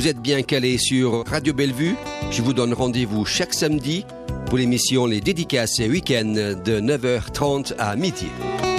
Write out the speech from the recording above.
Vous êtes bien calés sur Radio Bellevue. Je vous donne rendez-vous chaque samedi pour l'émission Les Dédicaces et Week-ends de 9h30 à midi.